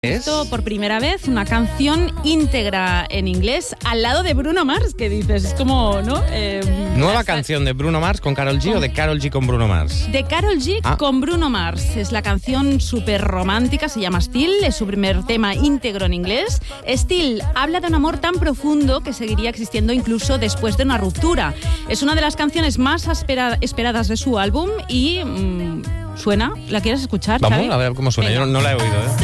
Esto por primera vez, una canción íntegra en inglés al lado de Bruno Mars, que dices, es como, ¿no? ¿Nueva canción de Bruno Mars con Karol G o de Karol G con Bruno Mars? De Karol G con Bruno Mars. Es la canción súper romántica, se llama Still, es su primer tema íntegro en inglés. Still habla de un amor tan profundo que seguiría existiendo incluso después de una ruptura. Es una de las canciones más esperadas de su álbum y suena. ¿La quieres escuchar, Vamos, Xavi? a ver cómo suena. Venga. Yo no la he oído, ¿eh?